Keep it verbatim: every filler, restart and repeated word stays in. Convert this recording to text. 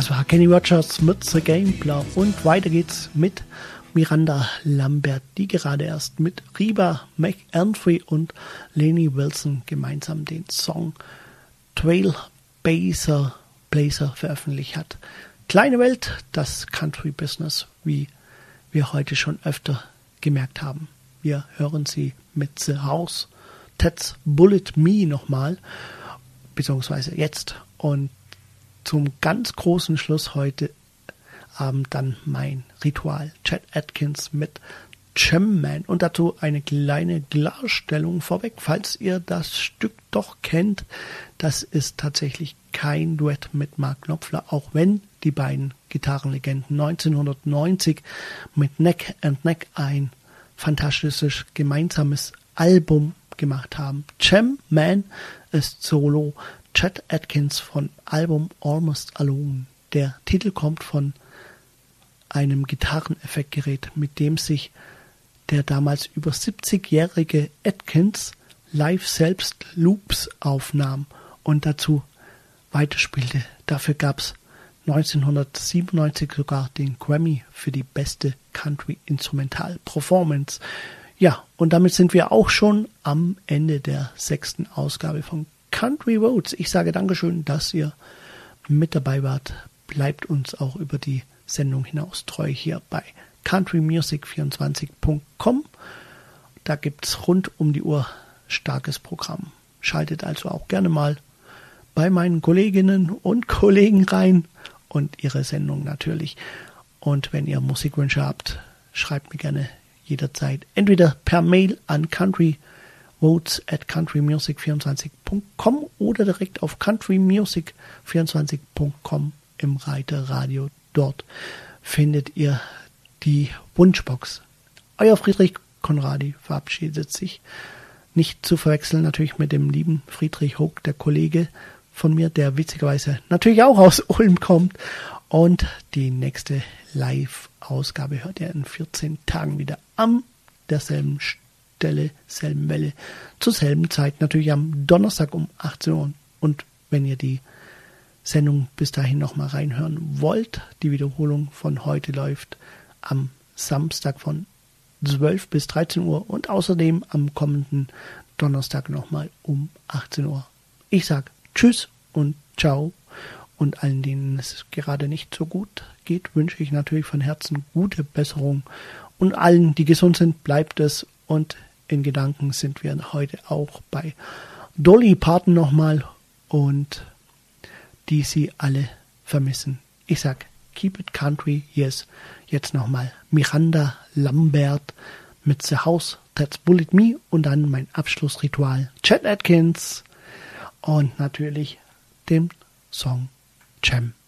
Das war Kenny Rogers mit The Gambler und weiter geht's mit Miranda Lambert, die gerade erst mit Reba McEntry und Lenny Wilson gemeinsam den Song Trailblazer Blazer veröffentlicht hat. Kleine Welt, das Country Business, wie wir heute schon öfter gemerkt haben. Wir hören sie mit The House, Ted's Bullet Me nochmal, beziehungsweise jetzt. Und zum ganz großen Schluss heute Abend dann mein Ritual. Chet Atkins mit Gem Man. Und dazu eine kleine Klarstellung vorweg, falls ihr das Stück doch kennt. Das ist tatsächlich kein Duett mit Mark Knopfler, auch wenn die beiden Gitarrenlegenden neunzehnhundertneunzig mit Neck and Neck ein fantastisches gemeinsames Album gemacht haben. Gem Man ist Solo. Chet Atkins von Album Almost Alone. Der Titel kommt von einem Gitarreneffektgerät, mit dem sich der damals über siebzigjährige Atkins live selbst Loops aufnahm und dazu weiterspielte. Dafür gab es neunzehnhundertsiebenundneunzig sogar den Grammy für die beste Country Instrumental Performance. Ja, und damit sind wir auch schon am Ende der sechsten Ausgabe von Country Roads. Ich sage Dankeschön, dass ihr mit dabei wart. Bleibt uns auch über die Sendung hinaus treu hier bei country music vierundzwanzig punkt com. Da gibt es rund um die Uhr starkes Programm. Schaltet also auch gerne mal bei meinen Kolleginnen und Kollegen rein und ihre Sendung natürlich. Und wenn ihr Musikwünsche habt, schreibt mir gerne jederzeit entweder per Mail an country votes at country music vierundzwanzig punkt com oder direkt auf country music vierundzwanzig punkt com im Reiter Radio. Dort findet ihr die Wunschbox. Euer Friedrich Conradi verabschiedet sich. Nicht zu verwechseln natürlich mit dem lieben Friedrich Hoog, der Kollege von mir, der witzigerweise natürlich auch aus Ulm kommt. Und die nächste Live-Ausgabe hört ihr in vierzehn Tagen wieder am derselben Stelle, selben Welle, zur selben Zeit, natürlich am Donnerstag um achtzehn Uhr. Und wenn ihr die Sendung bis dahin nochmal reinhören wollt, die Wiederholung von heute läuft am Samstag von zwölf bis dreizehn Uhr und außerdem am kommenden Donnerstag nochmal um achtzehn Uhr. Ich sag Tschüss und Ciao und allen, denen es gerade nicht so gut geht, wünsche ich natürlich von Herzen gute Besserung und allen, die gesund sind, bleibt es und in Gedanken sind wir heute auch bei Dolly Parton nochmal und die sie alle vermissen. Ich sag Keep It Country, yes. Jetzt nochmal Miranda Lambert mit The House, Ted's Bullet Me und dann mein Abschlussritual Chet Atkins und natürlich dem Song Gem.